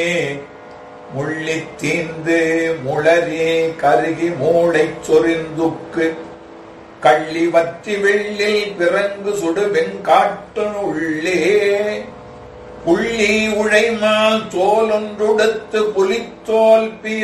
முள்ளித் தீந்து முளரே கருகி மூளைச் சொரிந்துக்கு கள்ளி வற்றி வெள்ளில் பிறங்கு சுடு வெண்காட்டு உள்ளே புள்ளி உழைமால் தோலொன்றுடுத்து புலித்தோல்